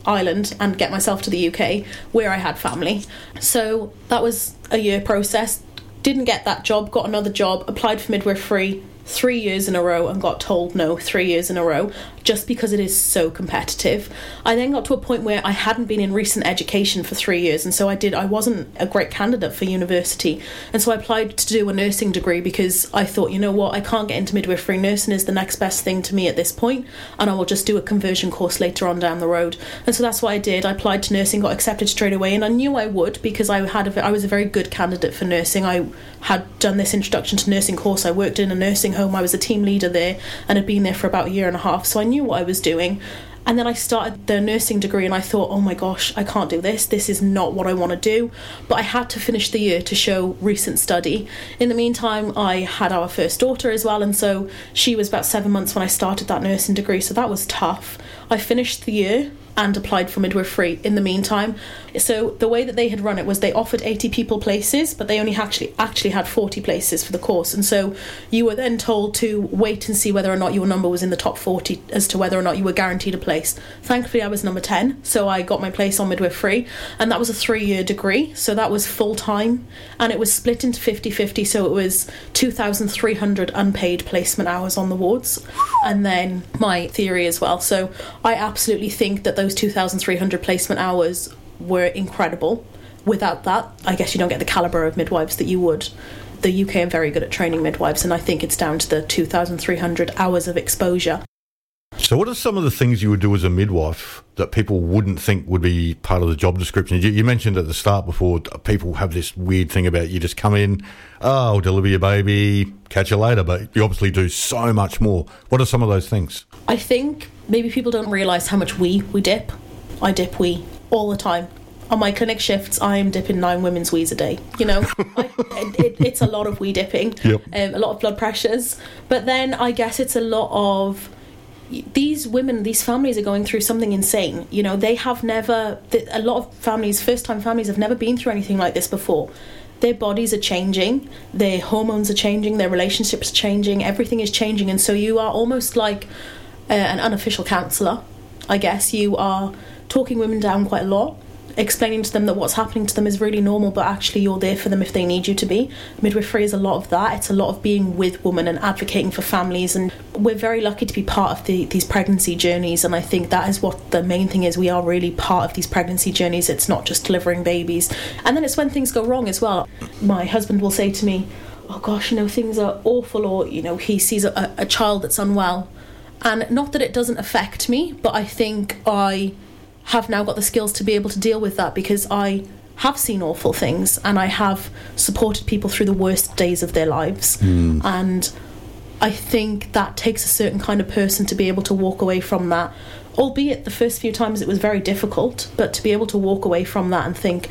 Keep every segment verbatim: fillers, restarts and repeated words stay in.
Ireland and get myself to the U K where I had family. So that was a year process. Didn't get that job, got another job, applied for midwifery three years in a row and got told no three years in a row, just because it is so competitive. I then got to a point where I hadn't been in recent education for three years, and so I did I wasn't a great candidate for university, and so I applied to do a nursing degree because I thought, you know what, I can't get into midwifery. Nursing is the next best thing to me at this point, and I will just do a conversion course later on down the road. And so that's what I did. I applied to nursing, got accepted straight away, and I knew I would because I had a, I was a very good candidate for nursing. I had done this introduction to nursing course. I worked in a nursing home. I was a team leader there and had been there for about a year and a half, so I knew what I was doing. And then I started the nursing degree and I thought, oh my gosh, I can't do this. This is not what I want to do. But I had to finish the year to show recent study. In the meantime, I had our first daughter as well, and so she was about seven months when I started that nursing degree, so that was tough. I finished the year and applied for midwifery in the meantime. So the way that they had run it was they offered eighty people places, but they only actually actually had forty places for the course. And so you were then told to wait and see whether or not your number was in the top forty as to whether or not you were guaranteed a place. Thankfully, I was number ten, so I got my place on midwifery, and that was a three-year degree, so that was full-time, and it was split into fifty-fifty, so it was two thousand three hundred unpaid placement hours on the wards, and then my theory as well. So I absolutely think that those two thousand three hundred placement hours were incredible. Without that, I guess you don't get the calibre of midwives that you would. The U K are very good at training midwives, and I think it's down to the two thousand three hundred hours of exposure. So what are some of the things you would do as a midwife that people wouldn't think would be part of the job description? You, you mentioned at the start before, people have this weird thing about you just come in, oh, I'll deliver your baby, catch you later, but you obviously do so much more. What are some of those things? I think maybe people don't realise how much wee we dip. I dip wee all the time. On my clinic shifts, I am dipping nine women's wees a day. You know, I, it, it's a lot of wee dipping, yep. um, a lot of blood pressures. But then I guess it's a lot of, these women, these families are going through something insane. You know, they have never, a lot of families, first-time families, have never been through anything like this before. Their bodies are changing, their hormones are changing, their relationships are changing, everything is changing. And so you are almost like uh, an unofficial counsellor, I guess. You are talking women down quite a lot, explaining to them that what's happening to them is really normal, but actually you're there for them if they need you to be. Midwifery is a lot of that. It's a lot of being with women and advocating for families, and we're very lucky to be part of the, these pregnancy journeys, and I think that is what the main thing is. We are really part of these pregnancy journeys. It's not just delivering babies. And then it's when things go wrong as well. My husband will say to me, oh gosh, you know, things are awful, or, you know, he sees a, a child that's unwell. And not that it doesn't affect me, but I think I have now got the skills to be able to deal with that, because I have seen awful things and I have supported people through the worst days of their lives. Mm. And I think that takes a certain kind of person to be able to walk away from that, albeit the first few times it was very difficult, but to be able to walk away from that and think,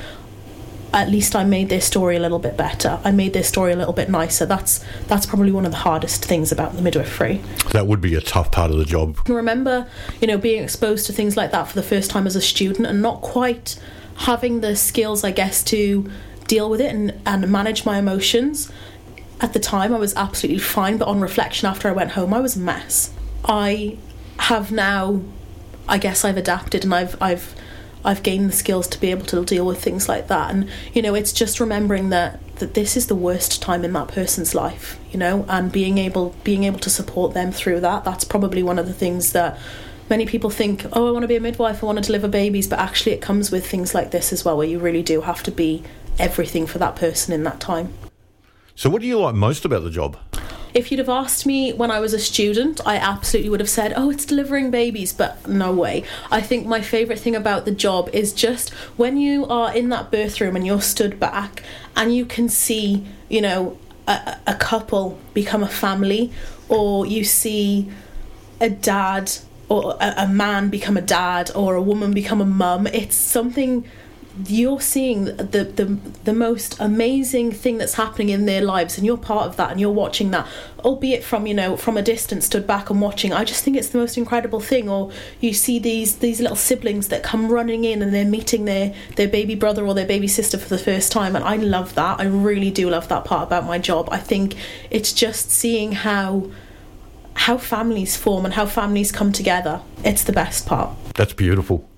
at least I made their story a little bit better, I made their story a little bit nicer. That's that's probably one of the hardest things about the midwifery. That would be a tough part of the job. I remember, you know, being exposed to things like that for the first time as a student and not quite having the skills, I guess, to deal with it and, and manage my emotions. At the time, I was absolutely fine, but on reflection after I went home, I was a mess. I have now, I guess I've adapted, and I've I've I've gained the skills to be able to deal with things like that. And, you know, it's just remembering that, that this is the worst time in that person's life, you know, and being able being able to support them through that. That's probably one of the things that many people think, oh, I want to be a midwife, I want to deliver babies, but actually it comes with things like this as well, where you really do have to be everything for that person in that time. So what do you like most about the job? If you'd have asked me when I was a student, I absolutely would have said, oh, it's delivering babies, but no way. I think my favourite thing about the job is just when you are in that birth room and you're stood back and you can see, you know, a, a couple become a family, or you see a dad or a, a man become a dad, or a woman become a mum. It's something... You're seeing the, the the most amazing thing that's happening in their lives, and you're part of that, and you're watching that, albeit from, you know, from a distance, stood back and watching. I just think it's the most incredible thing. Or you see these these little siblings that come running in and they're meeting their their baby brother or their baby sister for the first time, and I love that. I really do love that part about my job. I think it's just seeing how how families form and how families come together. It's the best part. That's beautiful.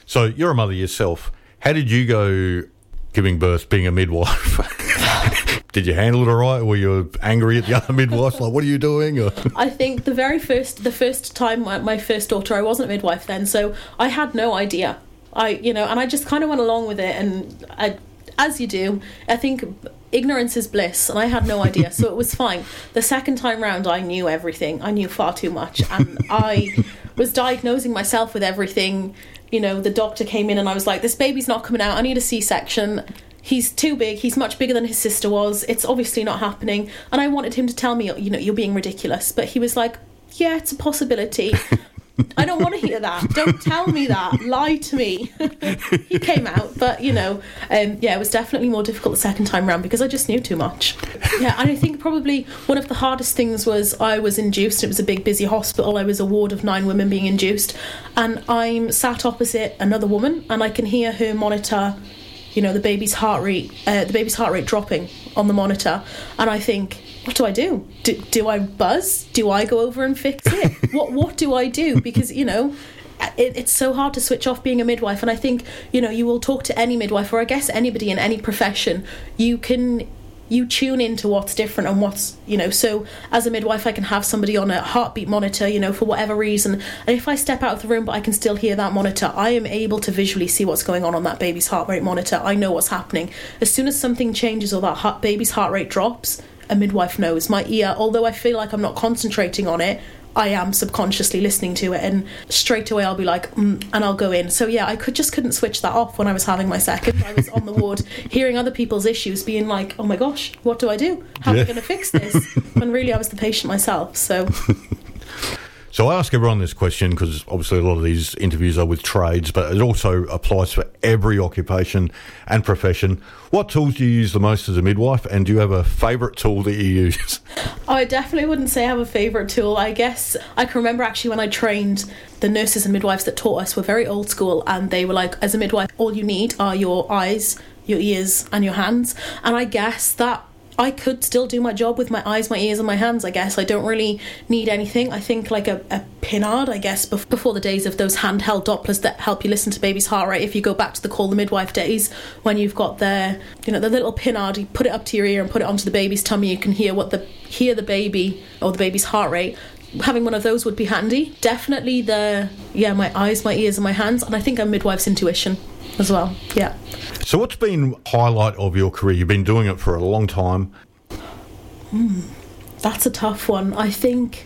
So you're a mother yourself. How did you go giving birth, being a midwife? Did you handle it all right? Were you angry at the other midwives? Like, what are you doing? Or? I think the very first, the first time my, my first daughter, I wasn't a midwife then, so I had no idea. I, you know, and I just kind of went along with it, and I, as you do, I think ignorance is bliss, and I had no idea, so it was fine. The second time round, I knew everything. I knew far too much, and I was diagnosing myself with everything. You know, the doctor came in and I was like, this baby's not coming out, I need a C-section. He's too big, he's much bigger than his sister was, it's obviously not happening. And I wanted him to tell me, you know, you're being ridiculous. But he was like, yeah, it's a possibility. I don't want to hear that. Don't tell me that. Lie to me. He came out, but, you know, um, yeah, it was definitely more difficult the second time round because I just knew too much. Yeah, and I think probably one of the hardest things was I was induced. It was a big, busy hospital. I was a ward of nine women being induced. And I'm sat opposite another woman and I can hear her monitor, you know, the baby's heart rate, uh, the baby's heart rate dropping on the monitor. And I think, what do I do? do? Do I buzz? Do I go over and fix it? what What do I do? Because, you know, it, it's so hard to switch off being a midwife. And I think, you know, you will talk to any midwife, or I guess anybody in any profession, you can... you tune into what's different and what's, you know, so as a midwife I can have somebody on a heartbeat monitor, you know, for whatever reason, and if I step out of the room but I can still hear that monitor, I am able to visually see what's going on on that baby's heart rate monitor. I know what's happening. As soon as something changes or that heart, baby's heart rate drops, a midwife knows. My ear, although I feel like I'm not concentrating on it, I am subconsciously listening to it, and straight away I'll be like, mm, and I'll go in. So yeah, I could just couldn't switch that off when I was having my second. I was on the ward hearing other people's issues, being like, oh my gosh, what do I do? How yeah. am I going to fix this? When really I was the patient myself. So So I ask everyone this question because obviously a lot of these interviews are with trades, but it also applies for every occupation and profession. What tools do you use the most as a midwife, and do you have a favourite tool that you use? I definitely wouldn't say I have a favourite tool. I guess I can remember actually when I trained, the nurses and midwives that taught us were very old school, and they were like, as a midwife, all you need are your eyes, your ears and your hands. And I guess that I could still do my job with my eyes, my ears and my hands, I guess. I don't really need anything. I think like a, a pinard, I guess, before the days of those handheld Dopplers that help you listen to baby's heart rate. If you go back to the Call the Midwife days, when you've got the, you know, the little pinard, you put it up to your ear and put it onto the baby's tummy, you can hear what the hear the baby or the baby's heart rate. Having one of those would be handy. Definitely the, yeah, my eyes, my ears and my hands. And I think a midwife's intuition as well, yeah. So what's been highlight of your career? You've been doing it for a long time. Hmm, that's a tough one. I think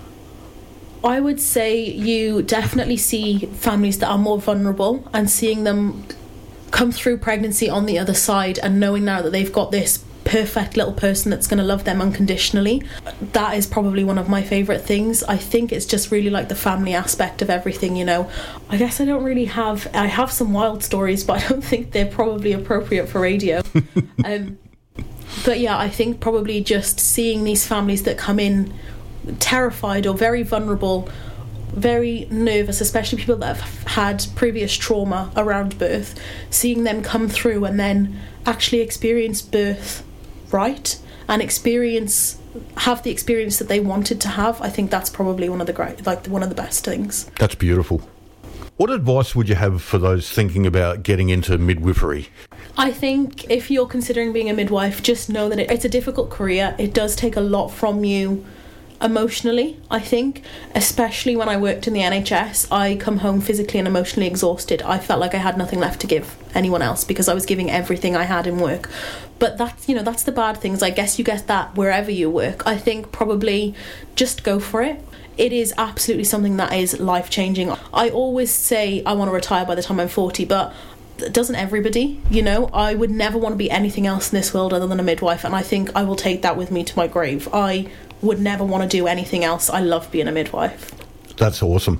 I would say you definitely see families that are more vulnerable, and seeing them come through pregnancy on the other side and knowing now that they've got this perfect little person that's going to love them unconditionally. That is probably one of my favourite things. I think it's just really like the family aspect of everything, you know. I guess I don't really have... I have some wild stories, but I don't think they're probably appropriate for radio. um, but yeah, I think probably just seeing these families that come in terrified or very vulnerable, very nervous, especially people that have had previous trauma around birth, seeing them come through and then actually experience birth right and experience have the experience that they wanted to have. I think that's probably one of the great, like one of the best things. That's beautiful. What advice would you have for those thinking about getting into midwifery? I think if you're considering being a midwife, just know that it, it's a difficult career. It does take a lot from you emotionally, I think, especially when I worked in the N H S. I come home physically and emotionally exhausted. I felt like I had nothing left to give anyone else because I was giving everything I had in work. But that's, you know, that's the bad things. I guess you get that wherever you work. I think probably just go for it. It is absolutely something that is life-changing. I always say I want to retire by the time I'm forty, but doesn't everybody? You know, I would never want to be anything else in this world other than a midwife, and I think I will take that with me to my grave. I would never want to do anything else. I love being a midwife. That's awesome.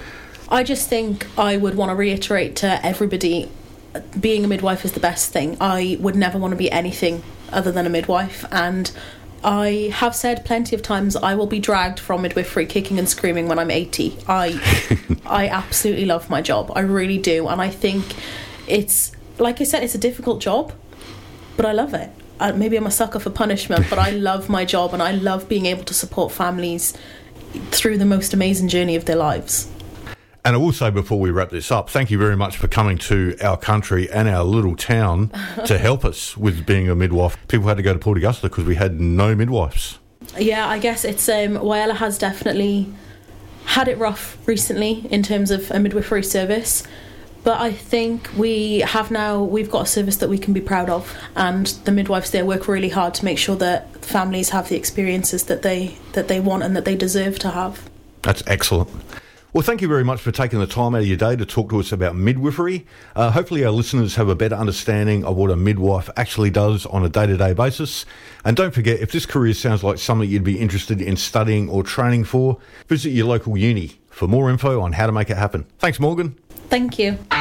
I just think I would want to reiterate to everybody, being a midwife is the best thing. I would never want to be anything other than a midwife, and I have said plenty of times I will be dragged from midwifery kicking and screaming when I'm eighty. I I absolutely love my job. I really do, and I think it's, like I said, it's a difficult job, but I love it. Uh, maybe I'm a sucker for punishment, but I love my job, and I love being able to support families through the most amazing journey of their lives. And I will say before we wrap this up, thank you very much for coming to our country and our little town to help us with being a midwife. People had to go to Port Augusta because we had no midwives. Yeah, I guess it's um, Whyalla has definitely had it rough recently in terms of a midwifery service. But I think we have now, we've got a service that we can be proud of, and the midwives there work really hard to make sure that families have the experiences that they that they want and that they deserve to have. That's excellent. Well, thank you very much for taking the time out of your day to talk to us about midwifery. Uh, hopefully our listeners have a better understanding of what a midwife actually does on a day-to-day basis. And don't forget, if this career sounds like something you'd be interested in studying or training for, visit your local uni for more info on how to make it happen. Thanks, Morgan. Thank you.